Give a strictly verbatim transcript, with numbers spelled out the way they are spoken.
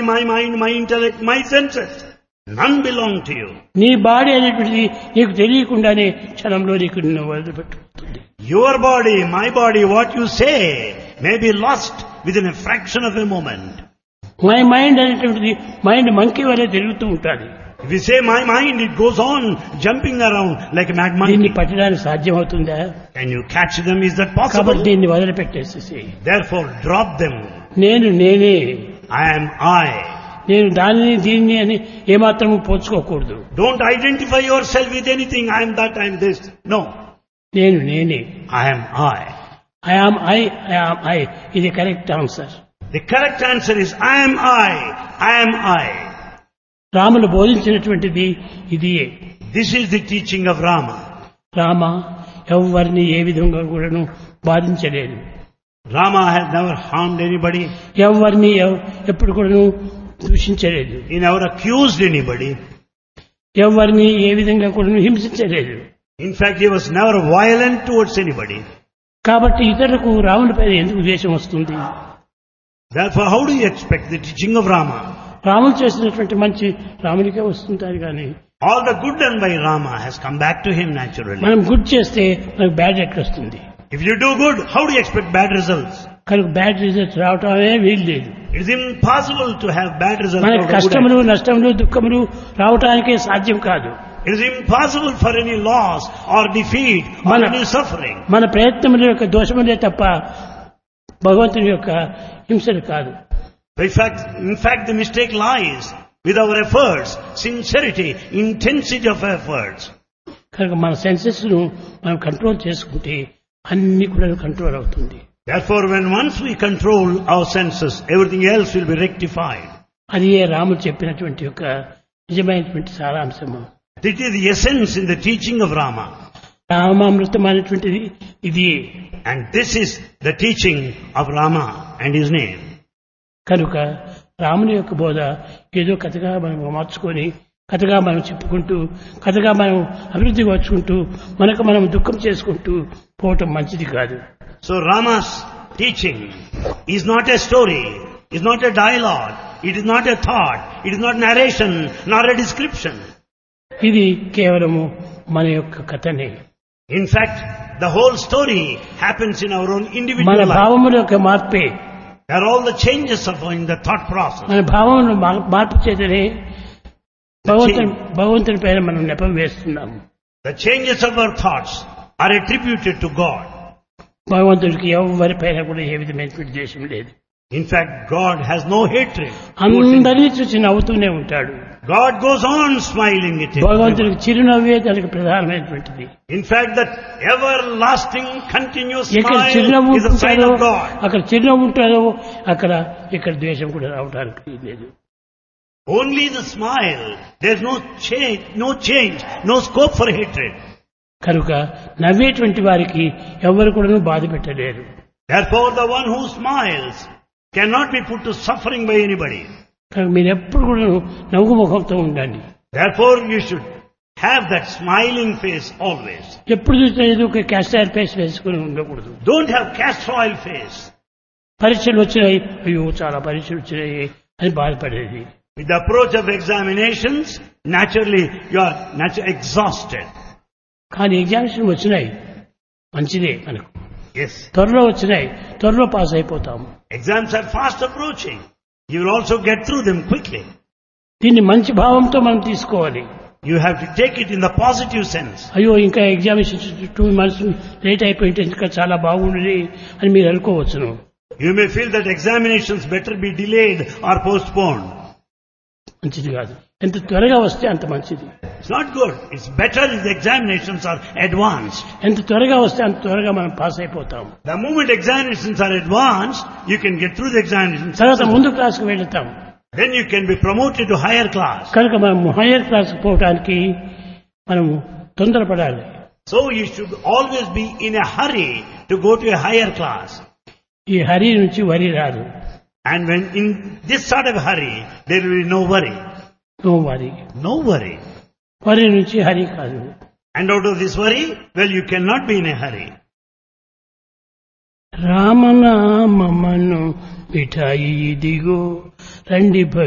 my mind, my intellect, my senses. None belong to you. నీ body అనేటువంటిది నీకు తెలియకుండానే క్షణంలో నీకు నిన్ను వదిలిపెట్టుతుంది. Your body, my body, what you say may be lost within a fraction of a moment. My mind అనేటువంటిది mind monkey వలె తిరుగుతూ ఉంటుంది. If you say my mind, it goes on jumping around like a mad దీన్ని monkey. పట్టడానికి సాధ్యమవుతుందా? Can you catch them? Is that కాబట్టి possible? దీన్ని వదిలిపెట్టేసేసి Therefore, drop them. నేను నేనే, I am I. నేను దానిని దీన్ని అని ఏమాత్రం పోల్చుకోకూడదు. Don't identify yourself with anything. I am that, I am this. No. నేను నేనే. I am I. I am I I am I ఇది correct answer. The correct answer is I am I. I am I. Ramulu బోధించినటువంటిది ఇదియే. This is the teaching of Rama. Rama ఎవరిని ఏ విధంగా కూడాను బాధించలేదు. Rama has never harmed anybody. ఎవరిని ఎవ- ఎప్పుడు కూడాను దూషించలేదు. He never accused anybody. ఎవరిని ఏ విధంగా కూడాను హింసించలేదు. In fact, he was never violent towards anybody. కాబట్టి ఇతరులకు రాముని పైన ఎందుకు ద్వేషం వస్తుంది? Therefore, how do you expect the teaching of Rama? Ramulu చేసినటువంటి మంచి రామునికే వస్తుంటారు కానీ All the good done by Rama has come back to him naturally. మనం గుడ్ చేస్తే మనకు బ్యాడ్ ఎట్లా వస్తుంది? If you do good, how do you expect bad results? కనుక బ్యాడ్ రిజల్ట్స్ రావటమే వీలు లేదు. It is impossible to have bad results. మనకు out of good కష్టములు actions. నష్టములు దుఃఖములు రావటానికే సాధ్యం కాదు. It is impossible for any loss or defeat or Mana- any suffering. మన ప్రయత్నముల యొక్క దోషములే తప్ప భగవంతుని యొక్క హింసలు కాదు. In fact, in fact, the mistake lies with our efforts, sincerity, intensity of efforts. కనుక మన సెన్సెస్ ను మనం కంట్రోల్ చేసుకుంటే అన్ని కూడా కంట్రోల్ అవుతుంది. Therefore, when once we control our senses, everything else will be rectified. అది ఏ రాముడు చెప్పినటువంటి యొక్క నిజమైనటువంటి సారాంశము. This is the essence in the teaching of Rama. రామామృతం అనేటువంటిది ఇది. And this is the teaching of Rama and his name. కనుక రాముని యొక్క బోధ ఏదో కథగా మనం మార్చుకొని కథగా మనం చెప్పుకుంటూ కథగా మనం అభివృద్ధి వచ్చుకుంటూ మనకు మనం దుఃఖం చేసుకుంటూ పోవటం మంచిది కాదు. So Rama's teaching is not a story, is not a dialogue, it is not a thought, it is not narration, nor a description. ఇది కేవలము మన యొక్క కథనే. In fact, the whole story happens in our own మన individual life. భావముల యొక్క మార్పే. There are all the changes of in the thought process. మన భావమును మా- మార్పు చేతనే భగవంతుని భగవంతుని పైన మనం నెపం వేస్తున్నాము. The changes of our thoughts are attributed to God. భగవంతుడికి ఎవరి పైన కూడా ఏ విధమైనటువంటి ద్వేషం లేదు. In fact, God has no hatred. towards him. అందరినీ చూసి నవ్వుతూనే ఉంటాడు. God goes on smiling at him. భగవంతుడికి చిరునవ్వే తనకు ప్రధానమైనటువంటిది. In fact, that everlasting continuous ఎక్కడ smile చిరునవ్వు is a sign ఉంటుందో of God. అక్కడ చిరునవ్వు ఉంటుందో అక్కడ ఇక్కడ ద్వేషం కూడా రావడానికి లేదు. Only the smile. There's no change, no change, no scope for hatred. కనుక నవ్వేటువంటి వారికి ఎవరు కూడా బాధ పెట్టలేరు. Therefore, the one who smiles cannot be put to suffering by anybody. కనుక మీరు ఎప్పుడు కూడా నవ్వు ముఖంతో ఉండండి. Therefore, you should have that smiling face always. ఎప్పుడు చూసినా ఏదో ఒక క్యాస్టర్ ఫేస్ వేసుకుని ఉండకూడదు. Don't have castor oil face. పరీక్షలు వచ్చినాయి, అయ్యో చాలా పరీక్షలు వచ్చినాయి అని బాధపడేది. With the approach of examinations, naturally you are natu- exhausted. కానీ ఎగ్జామినేషన్ వచ్చినాయి మంచిదే, మనకు Yes, త్వరలో వచ్చినాయి, త్వరలో పాస్ అయిపోతాము. exams are fast approaching. You will also get through them quickly. దీన్ని మంచి భావంతో మనం తీసుకోవాలి. You have to take it in the positive sense. అయ్యో ఇంకా ఎగ్జామినేషన్ టూ మంత్స్ లేట్ అయిపోయింటే ఇంకా చాలా బాగుంది అని మీరు అనుకోవచ్చును. You may feel that examinations better be delayed or postponed. మంచిది కాదు. ఎంత త్వరగా వస్తే అంత మంచిది. It's not good. It's better if the examinations are advanced. ఎంత త్వరగా వస్తే అంత త్వరగా మనం పాస్ అయిపోతాము. The moment examinations are advanced, you can get through the examinations. తర్వాత ముందు క్లాస్కి వెళ్తాం. Then you can be promoted to higher class. కనుక మనం హైయర్ క్లాస్కి పోవడానికి మనము తొందరపడాలి. So you should always be in a hurry to go to a higher class. ఈ హరి నుంచి వరి రాదు. And when in this sort of hurry, there will be no worry. No వరి. No worry. వరి నుంచి హరి కాదు. And out of this worry, well, you cannot be in a hurry. రామనామమను మిఠాయి ఇదిగో రండి